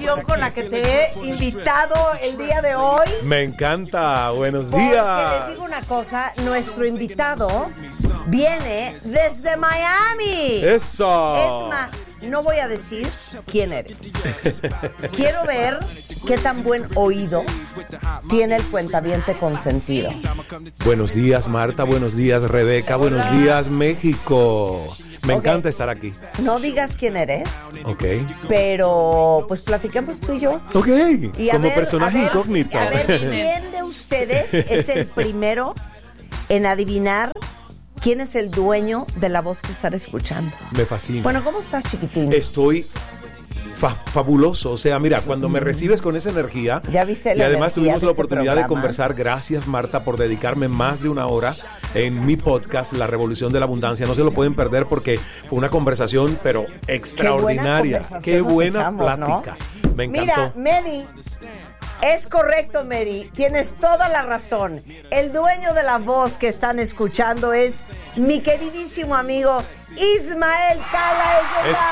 emoción con la que te he invitado el día de hoy. Me encanta, buenos días. Porque les digo una cosa, nuestro invitado viene desde Miami. ¡Eso! Es más, no voy a decir quién eres. Quiero ver qué tan buen oído tiene el cuentaviente consentido. Buenos días, Marta, buenos días, Rebeca, buenos días, México. Me encanta estar aquí. No digas quién eres. Ok. Pero, pues, platiquemos tú y yo. Ok, Y como personaje incógnito. A ver, ¿quién de ustedes es el primero en adivinar quién es el dueño de la voz que están escuchando? Me fascina. Bueno, ¿cómo estás, chiquitín? Estoy fabuloso. O sea, mira, cuando me recibes con esa energía. Ya viste y además tuvimos de la este oportunidad programa. de conversar. Gracias, Marta, por dedicarme más de una hora en mi podcast, La Revolución de la Abundancia. No se lo pueden perder porque fue una conversación, pero extraordinaria. Qué buena plática. ¿No? Me encantó. Mira, Medi, es correcto, Medi. Tienes toda la razón. El dueño de la voz que están escuchando es mi queridísimo amigo Ismael Cala.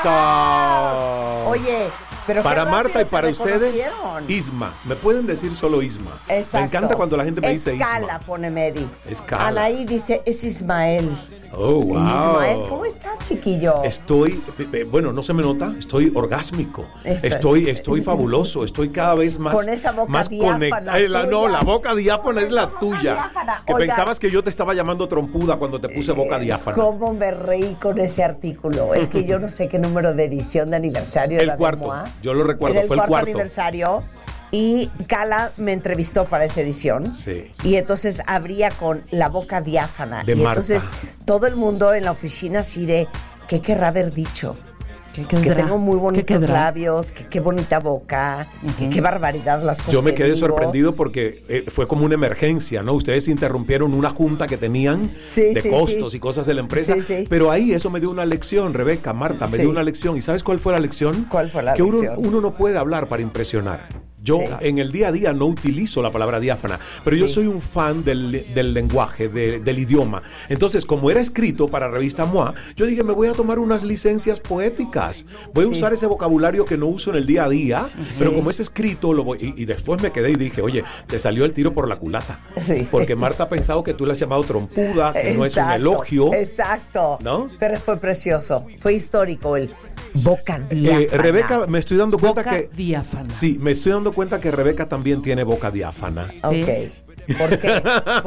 ¡Eso! Oye, pero para Marta y para ustedes, Isma. Me pueden decir solo Isma. Exacto. Me encanta cuando la gente me dice Isma. Escala, pone Medi. Escala. Anaí dice, es Ismael. Oh, wow. Ismael, ¿cómo estás, chiquillo? Estoy, bueno, no se me nota, estoy orgásmico. Estoy fabuloso, estoy cada vez más con esa boca más diáfana. No, la boca diáfana es la tuya. Diáfana. Que Oiga, pensabas que yo te estaba llamando trompuda cuando te puse boca diáfana. ¿Cómo me reí con ese artículo? Es que yo no sé qué número de edición de aniversario el cuarto, yo lo recuerdo, fue el cuarto aniversario. Y Cala me entrevistó para esa edición. Sí. Y entonces abría con la boca diáfana. De y Marta. Entonces todo el mundo en la oficina así de, ¿qué querrá haber dicho? Que tengo muy bonitos labios, que qué bonita boca, que qué barbaridad las cosas. Yo me que quedé digo. sorprendido porque fue como una emergencia, ¿no? Ustedes interrumpieron una junta que tenían de costos y cosas de la empresa. Sí. Pero ahí eso me dio una lección, Rebeca, Marta, me dio una lección. ¿Y sabes cuál fue la lección? ¿Cuál fue la que lección? Uno no puede hablar para impresionar. Yo en el día a día no utilizo la palabra diáfana, pero yo soy un fan del lenguaje, del idioma. Entonces, como era escrito para Revista MOA, yo dije, me voy a tomar unas licencias poéticas. Voy a usar ese vocabulario que no uso en el día a día, pero como es escrito, lo voy. Y después me quedé y dije, oye, te salió el tiro por la culata. Sí. Porque Marta ha pensado que tú le has llamado trompuda, que no es un elogio. Exacto. ¿No? Pero fue precioso, fue histórico el boca diáfana. Rebeca, me estoy dando cuenta boca diáfana. Sí, me estoy dando cuenta que Rebeca también tiene boca diáfana. Ok. ¿Por qué?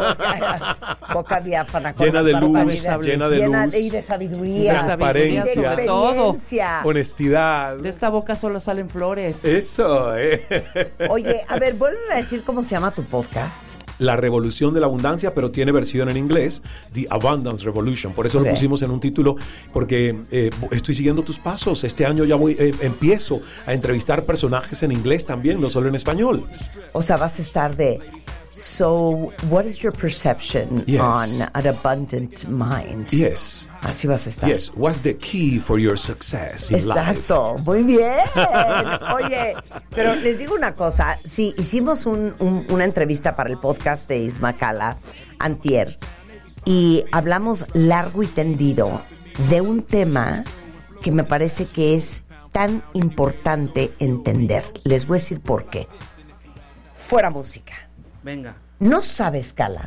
Boca diáfana. Con Llena de luz, llena de luz. Y de sabiduría. Transparencia. Y de experiencia. Honestidad. De esta boca solo salen flores. Eso, Oye, a ver, vuelve a decir cómo se llama tu podcast. La Revolución de la Abundancia, pero tiene versión en inglés, The Abundance Revolution. Por eso lo pusimos en un título, porque estoy siguiendo tus pasos. Este año ya empiezo a entrevistar personajes en inglés también, no solo en español. O sea, vas a estar de... So, what is your perception on an abundant mind? Yes. Así vas a estar. Yes. What's the key for your success in life? Exacto. Muy bien. Oye, pero les digo una cosa. Sí, hicimos una entrevista para el podcast de Isma Cala antier y hablamos largo y tendido de un tema que me parece que es tan importante entender. Les voy a decir por qué. Fuera música. Venga. No sabes, Cala,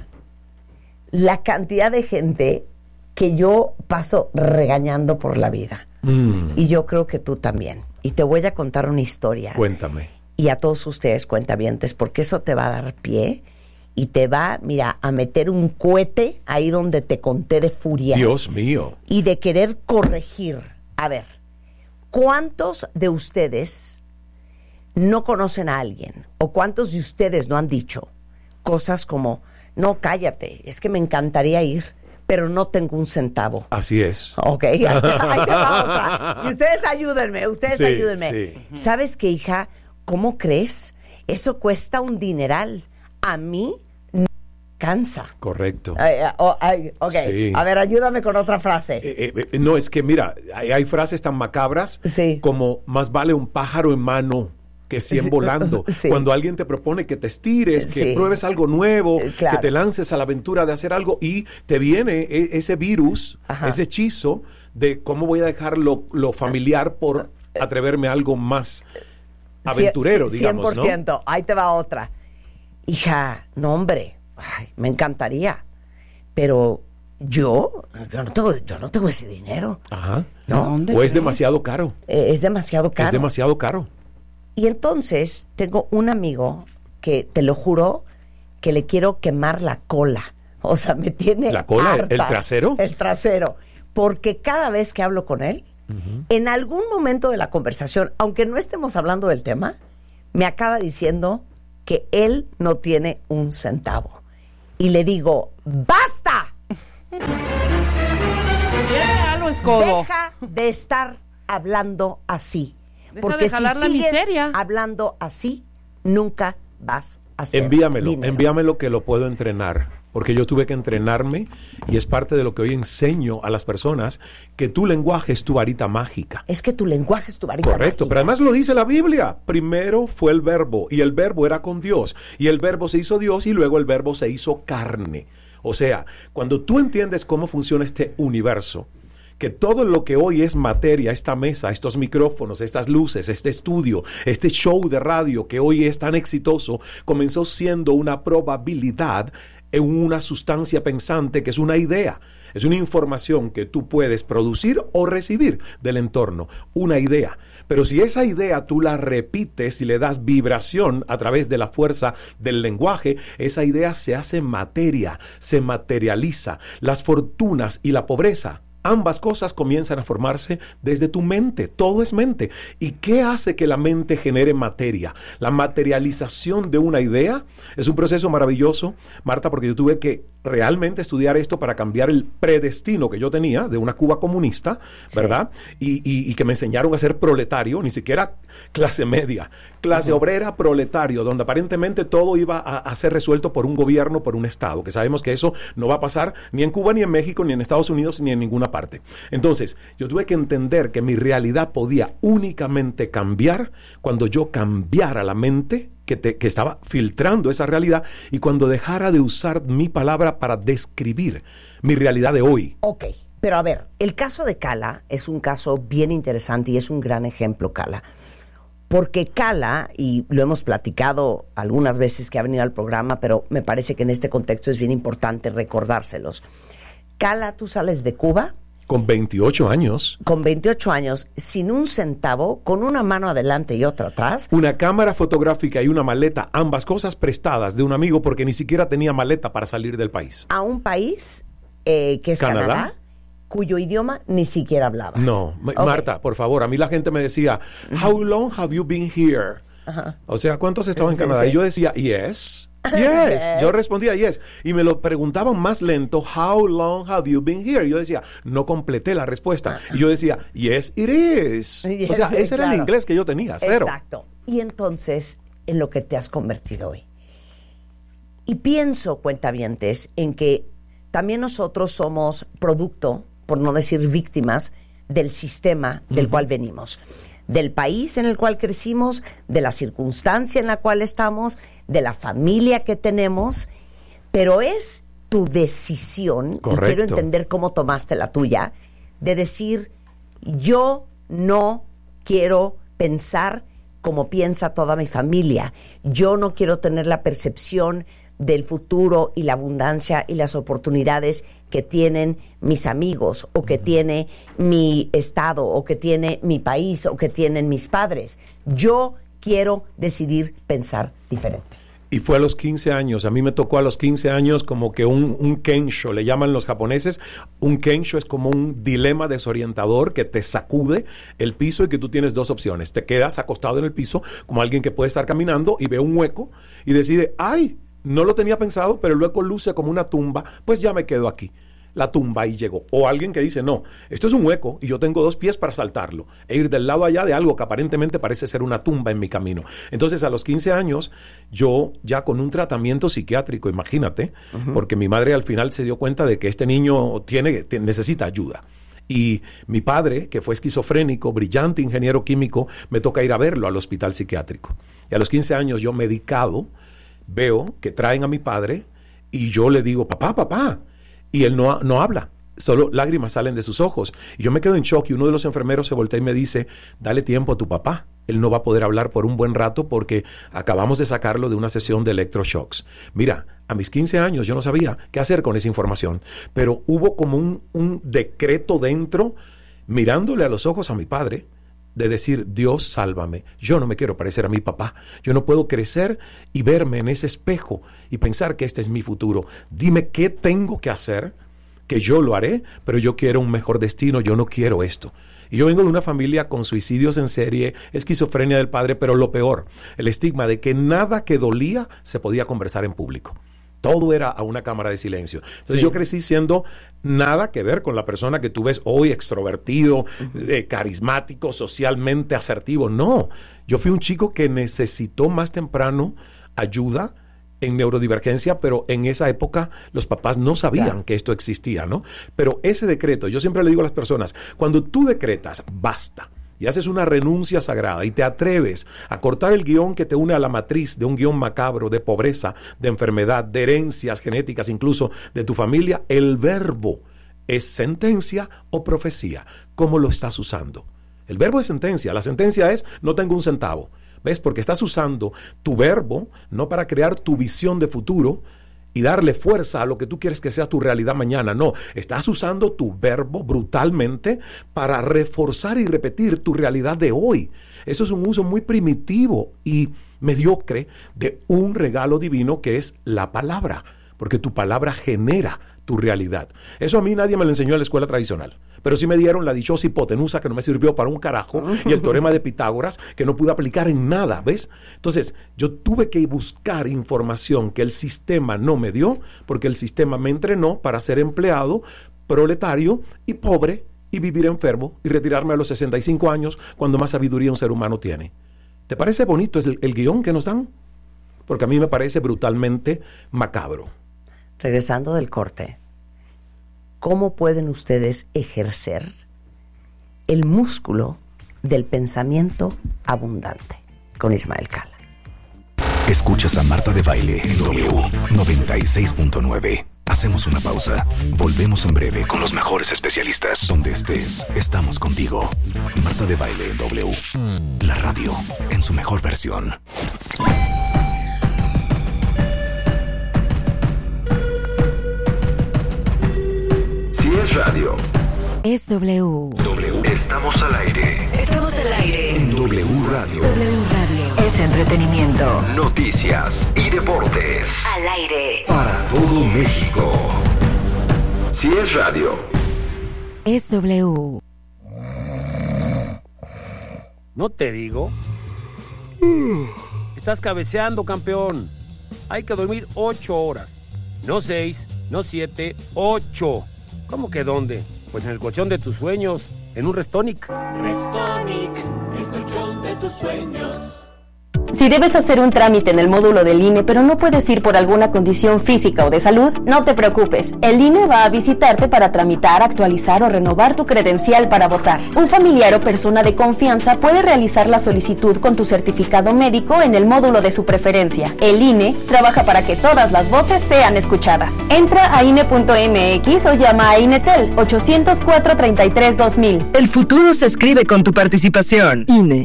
la cantidad de gente que yo paso regañando por la vida. Y yo creo que tú también. Y te voy a contar una historia. Cuéntame. Y a todos ustedes, cuentavientes, porque eso te va a dar pie y te va, mira, a meter un cohete ahí donde te conté de furia. Dios mío. Y de querer corregir. A ver, ¿cuántos de ustedes no conocen a alguien? ¿O cuántos de ustedes no han dicho cosas como, no, cállate, es que me encantaría ir, pero no tengo un centavo? Así es. Ok, ahí te va otra. Y ustedes ayúdenme, ayúdenme. Sí. ¿Sabes qué, hija? ¿Cómo crees? Eso cuesta un dineral. A mí no cansa. Correcto. Ok, Sí. a ver, ayúdame con otra frase. No, es que mira, hay frases tan macabras como más vale un pájaro en mano que 100 volando. Sí. Cuando alguien te propone que te estires, que pruebes algo nuevo, Claro. que te lances a la aventura de hacer algo y te viene ese virus, ese hechizo de cómo voy a dejar lo familiar por atreverme a algo más aventurero, digamos, 100%. ¿no? Ahí te va otra. Hija, no, hombre, ay, me encantaría, pero yo no tengo ese dinero. Ajá. ¿No? ¿Dónde O es crees? demasiado caro. Es demasiado caro. Es demasiado caro. Y entonces tengo un amigo que, te lo juro, que le quiero quemar la cola. O sea, me tiene ¿La cola? harta. ¿El trasero? El trasero. Porque cada vez que hablo con él, en algún momento de la conversación, aunque no estemos hablando del tema, me acaba diciendo que él no tiene un centavo. Y le digo, ¡basta! Déjalo, escobo. Deja de estar hablando así. Deja Porque de jalar si la sigues miseria. hablando así, nunca vas a hacer Envíamelo, dinero. envíamelo que lo puedo entrenar. Porque yo tuve que entrenarme y es parte de lo que hoy enseño a las personas, que tu lenguaje es tu varita mágica. Es que tu lenguaje es tu varita Correcto, mágica. pero además lo dice la Biblia. Primero fue el verbo y el verbo era con Dios y el verbo se hizo Dios y luego el verbo se hizo carne. O sea, cuando tú entiendes cómo funciona este universo, que todo lo que hoy es materia, esta mesa, estos micrófonos, estas luces, este estudio, este show de radio que hoy es tan exitoso, comenzó siendo una probabilidad en una sustancia pensante que es una idea. Es una información que tú puedes producir o recibir del entorno, una idea. Pero si esa idea tú la repites y le das vibración a través de la fuerza del lenguaje, esa idea se hace materia, se materializa. Las fortunas y la pobreza, ambas cosas comienzan a formarse desde tu mente. Todo es mente. ¿Y qué hace que la mente genere materia? La materialización de una idea es un proceso maravilloso, Marta, porque yo tuve que realmente estudiar esto para cambiar el predestino que yo tenía de una Cuba comunista, ¿verdad? Y que me enseñaron a ser proletario, ni siquiera clase media, clase obrera, proletario, donde aparentemente todo iba a ser resuelto por un gobierno, por un Estado, que sabemos que eso no va a pasar ni en Cuba, ni en México, ni en Estados Unidos, ni en ninguna parte. Entonces, yo tuve que entender que mi realidad podía únicamente cambiar cuando yo cambiara la mente que estaba filtrando esa realidad y cuando dejara de usar mi palabra para describir mi realidad de hoy. Ok, pero a ver, el caso de Cala es un caso bien interesante y es un gran ejemplo, Cala. Porque Cala, y lo hemos platicado algunas veces que ha venido al programa, pero me parece que en este contexto es bien importante recordárselos. Cala, tú sales de Cuba Con 28 años. con 28 años, sin un centavo, con una mano adelante y otra atrás, Una cámara fotográfica y una maleta, ambas cosas prestadas de un amigo porque ni siquiera tenía maleta para salir del país. a un país que es Canadá, cuyo idioma ni siquiera hablabas. No, Ok. Marta, por favor, a mí la gente me decía, "How long have you been here?" O sea, ¿cuántos has estado en Sí, Canadá? sí. Y yo decía, "Yes." Yes, yo respondía yes. Y me lo preguntaban más lento, "How long have you been here?" Y yo decía, no completé la respuesta. Y yo decía, "Yes, it is." Yes, o sea, ese era el claro. inglés que yo tenía, cero. Exacto. Y entonces, en lo que te has convertido hoy. Y pienso, cuentavientes, en que también nosotros somos producto, por no decir víctimas, del sistema del cual venimos. Del país en el cual crecimos, de la circunstancia en la cual estamos, de la familia que tenemos, pero es tu decisión, Correcto. y quiero entender cómo tomaste la tuya, de decir, yo no quiero pensar como piensa toda mi familia, yo no quiero tener la percepción del futuro y la abundancia y las oportunidades que tienen mis amigos o que tiene mi estado o que tiene mi país o que tienen mis padres. Yo quiero decidir pensar diferente. Y fue a los 15 años. A mí me tocó a los 15 años como que un kensho, le llaman los japoneses. Un kensho es como un dilema desorientador que te sacude el piso y que tú tienes dos opciones. Te quedas acostado en el piso como alguien que puede estar caminando y ve un hueco y decide, ¡ay! No lo tenía pensado, pero el hueco luce como una tumba, pues ya me quedo aquí. La tumba ahí llegó. O alguien que dice, no, esto es un hueco y yo tengo 2 pies para saltarlo e ir del lado allá de algo que aparentemente parece ser una tumba en mi camino. Entonces, a los 15 años, yo ya con un tratamiento psiquiátrico, imagínate, porque mi madre al final se dio cuenta de que este niño necesita ayuda. Y mi padre, que fue esquizofrénico, brillante ingeniero químico, me toca ir a verlo al hospital psiquiátrico. Y a los 15 años, yo medicado, veo que traen a mi padre y yo le digo, papá. Y él no habla, solo lágrimas salen de sus ojos. Y yo me quedo en shock y uno de los enfermeros se voltea y me dice, dale tiempo a tu papá. él no va a poder hablar por un buen rato porque acabamos de sacarlo de una sesión de electroshocks. Mira, a mis 15 años yo no sabía qué hacer con esa información, pero hubo como un decreto dentro, mirándole a los ojos a mi padre, de decir, Dios, sálvame. Yo no me quiero parecer a mi papá. Yo no puedo crecer y verme en ese espejo y pensar que este es mi futuro. Dime qué tengo que hacer, que yo lo haré, pero yo quiero un mejor destino, yo no quiero esto. Y yo vengo de una familia con suicidios en serie, esquizofrenia del padre, pero lo peor, el estigma de que nada que dolía se podía conversar en público. Todo era a una cámara de silencio. Entonces yo crecí siendo nada que ver con la persona que tú ves hoy, extrovertido, carismático, socialmente asertivo. No, yo fui un chico que necesitó más temprano ayuda en neurodivergencia, pero en esa época los papás no sabían que esto existía, ¿no? Pero ese decreto, yo siempre le digo a las personas, cuando tú decretas, basta, y haces una renuncia sagrada y te atreves a cortar el guión que te une a la matriz de un guión macabro de pobreza, de enfermedad, de herencias genéticas, incluso de tu familia, el verbo es sentencia o profecía. ¿Cómo lo estás usando? El verbo es sentencia. La sentencia es no tengo un centavo. ¿Ves? Porque estás usando tu verbo no para crear tu visión de futuro y darle fuerza a lo que tú quieres que sea tu realidad mañana. No, estás usando tu verbo brutalmente para reforzar y repetir tu realidad de hoy. Eso es un uso muy primitivo y mediocre de un regalo divino que es la palabra, porque tu palabra genera tu realidad. Eso a mí nadie me lo enseñó en la escuela tradicional, pero sí me dieron la dichosa hipotenusa que no me sirvió para un carajo y el teorema de Pitágoras que no pude aplicar en nada, ¿ves? Entonces, yo tuve que buscar información que el sistema no me dio, porque el sistema me entrenó para ser empleado, proletario y pobre y vivir enfermo y retirarme a los 65 años cuando más sabiduría un ser humano tiene. ¿Te parece bonito el guión que nos dan? Porque a mí me parece brutalmente macabro. Regresando del corte, ¿cómo pueden ustedes ejercer el músculo del pensamiento abundante? Con Ismael Cala. Escuchas a Marta de Baile en W 96.9. Hacemos una pausa. Volvemos en breve con los mejores especialistas. Donde estés, estamos contigo. Marta de Baile en W. La radio en su mejor versión. Si es radio, es W. W. Estamos al aire. Estamos al aire. En W Radio. W Radio. Es entretenimiento. Noticias y deportes. Al aire. Para todo México. Si es radio, es W. ¿No te digo? Estás cabeceando, campeón. Hay que dormir 8 horas. No 6, no 7, 8. ¿Cómo que dónde? Pues en el colchón de tus sueños, en un Restonic. Restonic, el colchón de tus sueños. Si debes hacer un trámite en el módulo del INE, pero no puedes ir por alguna condición física o de salud, no te preocupes. El INE va a visitarte para tramitar, actualizar o renovar tu credencial para votar. Un familiar o persona de confianza puede realizar la solicitud con tu certificado médico en el módulo de su preferencia. El INE trabaja para que todas las voces sean escuchadas. Entra a INE.mx o llama a INETEL 804-33-2000. El futuro se escribe con tu participación. INE.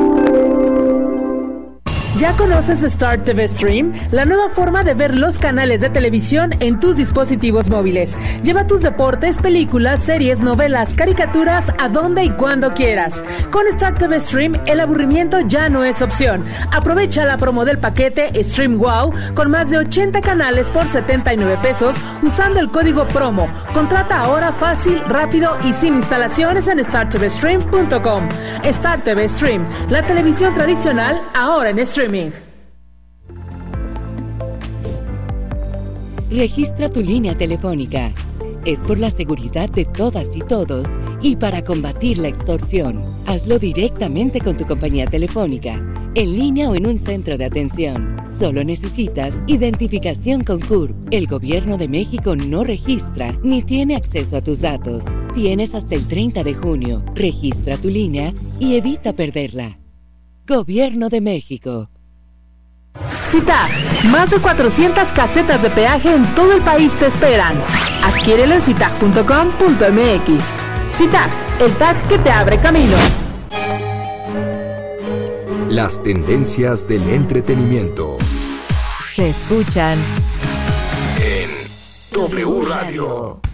¿Ya conoces Star TV Stream? La nueva forma de ver los canales de televisión en tus dispositivos móviles. Lleva tus deportes, películas, series, novelas, caricaturas a donde y cuando quieras. Con Star TV Stream, el aburrimiento ya no es opción. Aprovecha la promo del paquete Stream Wow con más de 80 canales por 79 pesos usando el código PROMO. Contrata ahora fácil, rápido y sin instalaciones en startvstream.com. Star TV Stream, la televisión tradicional ahora en streaming. Registra tu línea telefónica. Es por la seguridad de todas y todos y para combatir la extorsión. Hazlo directamente con tu compañía telefónica, en línea o en un centro de atención. Solo necesitas identificación con CURP. El Gobierno de México no registra ni tiene acceso a tus datos. Tienes hasta el 30 de junio. Registra tu línea y evita perderla. Gobierno de México. CITAG, más de 400 casetas de peaje en todo el país te esperan. Adquiérelo en citag.com.mx. CITAG, el tag que te abre camino. Las tendencias del entretenimiento. Se escuchan en W Radio.